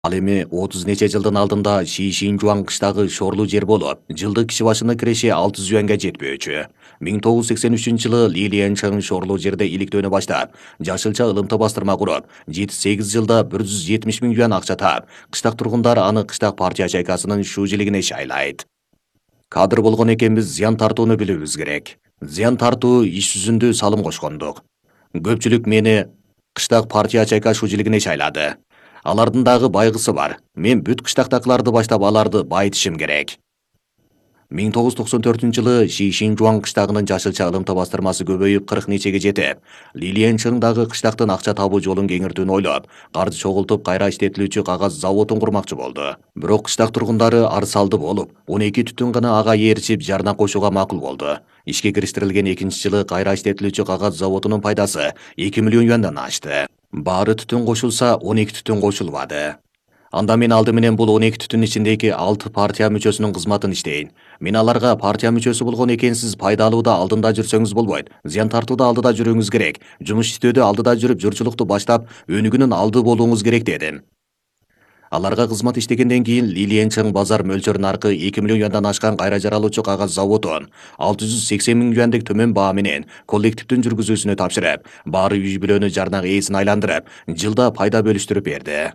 Ал эми 30 нече жылдын алдында Шишинжуан кыштагы шорлуу жер болуп, жылдык киши башына киреше 600 юанга жетпөөчү. 1983-жылы Ли Янчан шорлуу жерде иликтөөнү баштап, жашылча ылымта бастырма куруп, 7-8 жылда 170 миң юан акча таап, кыштак тургундар аны кыштак партия чайкасынын шүүжилигине шайлайт. Кадр болгон экенбиз, зыян тартууну билүүбүз керек. Зыян тартуу иш жүзүндө салым кошкондук. Көпчүлүк мени кыштак партия чайка шүүжилигине шайлады. Алардын дагы байгысы бар. Мен бүт кыштактакыларды баштап аларды байытышым керек. 1994-жылы Шишинжуан кыштагынын жашылча ылымта бастырмасы көбөйүп 40 нечеге жетип, Ли Янчан дагы кыштактын акча табуу жолун кеңиртүүнү ойлоп, каржы чогултуп кайра иштетилүүчү кагаз заводун курмакчы болду. Бирок кыштак тургундары арсалды болуп, 12 түтүн гана ага ээрчип жарна кошууга макул болду. Ишке кириштирилген 2-жылы кайра иштетилүүчү кагаз заводунун пайдасы 2 миллион юандан ашты. Баары түтүн кошулса 12 түтүн кошулбады. Анда мен алды менен бул 12 түтүн ичиндеги 6 партия мүчөсүнүн кызматын иштейин. Мен аларга партия мүчөсү болгон экенсиз пайдалууда алдында жүрсөңүз болбойт. Зыян тартууда алдыда жүрүүңүз керек. Жумуш иштөөдө алдыда жүрүп, журчулукту баштап, өнүгүүнүн алды болууңуз керек дедим. Аларга кызмат иштегенден кийин Ли Янчан базар мөлчөр наркы 2 миллион юандан ашкан кайра жаралуучу кагаз заводун 680 миң юандык төмөн баа менен коллективдин жүргүзүүсүнө тапшырып, баары үй бүлөнү жарнак ээсин айландырып, жылда пайда бөлүштүрүп берди.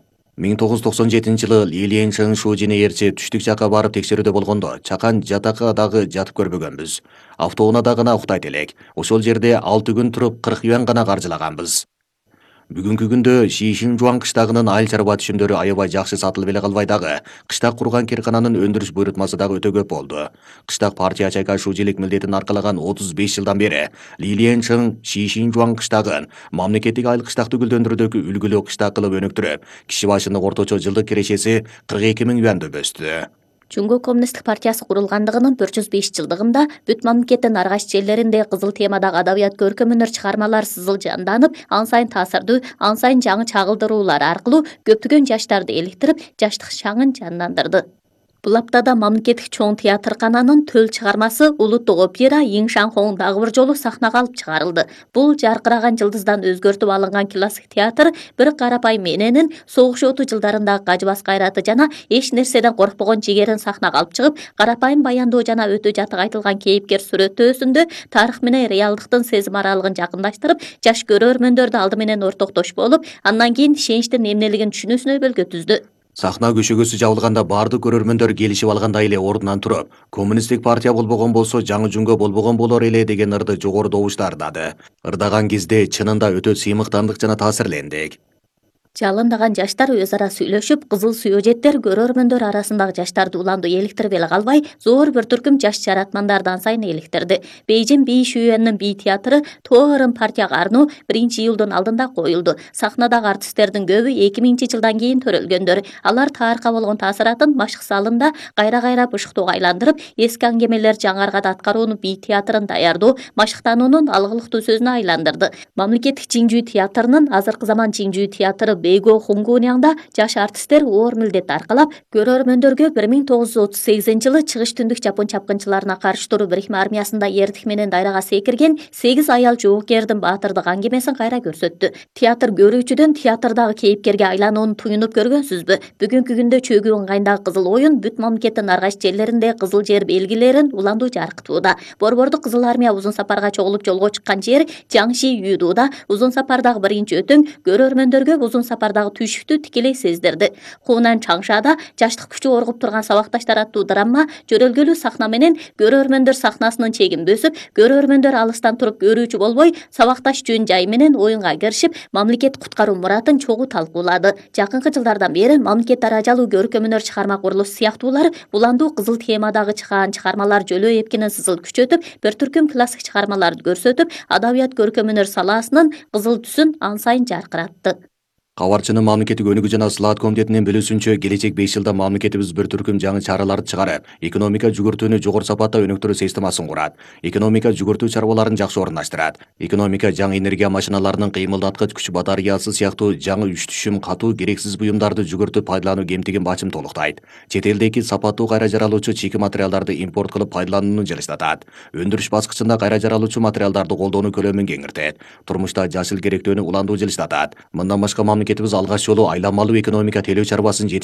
1997-жылы Ли Янчан шуужине ээрчи түштүк жакка барып текшерүүдө болгондо, чакан жатакка дагы жатып көрбөгөнбүз. Автоунаада гана уктайт элек. Ошол жерде 6 күн туруп 40 юан гана каржылаганбыз. Бүгүнкү күндө Шишинжуан кыштагынын айыл чарба түшүмдөрү аябай жакшы сатылып эле калбай дагы, кыштак курган киркананын өндүрүш буйрутмасы дагы өтө көп болду. Кыштак партия чайка шүүжилик милдетин аркалаган 35 жылдан бери Ли Янчан Шишинжуан кыштагын мамлекеттик айыл кыштакты гүлдөндүрүүдөгү үлгүлүү кыштак кылып өнүктүрүп, киши башына орточо жылдык кирешеси 42 миң юанды өстү. Жумгу коммунисттик партиясы курулгандыгынын 405 жылдыгында бүт мамлекеттин ар кайсы жерлеринде кызыл темадагы адабият көркөм өнөр чыгармалар сызыл жанданып, ан сайын таасирдүү, ан сайын жаңы чагылдыруулар аркылуу көптөгөн жаштарды эликтирип, жаштык шаңын жандандырды. Бул аптада мамлекеттик чоң театркананын төл чыгармасы улуттук опера Йиңшанхоң дагы бир жолу сахнага алып чыгарылды. Бул жаркыраган жылдыздан өзгөртүп алынган классик театр бир карапайым эненин согуш оту жылдарындагы кажыбас кайраты жана эч нерседен коркпогон жигерин сахнага алып чыгып, карапайым баяндоо жана өтө жатык айтылган кейипкер сүрөттөөсүндө тарых менен реалдыктын сезим аралыгын жакындаштырып, жаш көрөрмөндөрдү алды менен ортоктош болуп, андан кийин ишеничтин эмнелигин түшүнүүсүнө бөлгө түздү. Сахна көшөгөсү жабылганда баардык көрөрмөндөр келишип алгандай эле ордунан туруп, коммунисттик партия болбогон болсо жаңы жүнгө болбогон болор эле деген ырды жогору добуштар ырдады. Ырдаган кезде чынында өтө сыймыктандык жана таасирлендик. Жалындаган жаштар өз ара сүйлөшүп, кызыл сюжеттер көрөрмөндөр арасындагы жаштарды уланду эликтирип эле калбай, зор бир түркүм жаш жаратмандарды ан сайын эликтирди. Бейжин Бей Шүйөнүн бий театры Тоорун партияга арноо 1-июлдун алдында коюлду. Сахнадагы артисттердин көбү 2000-жылдан кийин төрөлгөндөр. Алар тарыхка болгон таасиратын машык залында кайра-кайра бышыктоого айландырып, эски аңгемелер жаңаргада аткарууну бий театрын даярдоо, машыктануунун алгылыктуу сөзүнө айландырды. Мамлекеттик Жиңжүү театрынын азыркы заман Жиңжүү театры Бейго Хунгунянда жаш артисттер оор милдет аркалап, көрөрмөндөргө 1938-жылы чыгыш түндүк жапон чапкынчыларына каршы туруу бирикме армиясында эрдик менен дайрага секирген 8 аял жоокердин баатырдык аңгемесин кайра көрсөттү. Театр көрүүчүдөн театрдагы кейипкерге айланууну туюнуп көргөнсүзбү? Бүгүнкү күндө чөгүү ыңгайындагы кызыл оюн бүт мамлекеттин ар кайсы жерлеринде кызыл жер белгилерин уландуу жаркытууда. Борбордук кызыл армия узун сапарга чогулуп жолго чыккан жер Жаңши Юдууда узун сапардагы биринчи өтөң көрөрмөндөргө узун сапардагы түйшүктү тикелей сездирди. Хунан Чаңшада жаштык күчү оргуп турган сабакташтар аттуу драма жөрөлгөлүү сахна менен көрөрмөндөр сахнасынын чегин бөсүп, көрөрмөндөр алыстан туруп көрүүчү болбой, сабакташ жөн жай менен оюнга киришип, мамлекет куткаруу муратын чогуу талкуулады. Жакынкы жылдардан бери мамлекет даражалуу көркөм өнөр чыгарма курулушу сыяктуулар уландуу кызыл темадагы чыгаан чыгармалар жөлөө эпкинин сызыл күчөтүп, бир түркүм классик чыгармаларды көрсөтүп, адабият көркөм өнөр салаасынын кызыл түсүн ан сайын жаркыратты. Кабарчынын мамлекеттик өнүгүү жана сылаат комитетинин билүүсүнчө, келечек 5 жылда мамлекетибиз бир түркүм жаңы чараларды чыгарып, экономика жүгүртүүнү жогору сапатта өнүктүрүү системасын курат. Экономика жүгүртүү чарбаларын жакшы орундаштырат. Экономика жаңы энергия машиналарынын кыймылдаткыч күч батареясы сыяктуу жаңы үч түшүм катуу керексиз буюмдарды жүгүртүп пайдалануу кемтигин бачым толуктайт. Чет элдеги сапаттуу кайра жаралуучу чийки материалдарды импорт кылып пайдаланууну жылыштатат. Өндүрүш баскычында кайра жаралуучу материалдарды колдонуу көлөмүн кеңиртет. Турмушта жашыл керектөөнү уландуу жылыштатат. Мындан башка мамлекетибиз алгач жолу айламалуу экономика тейлөө чарбасын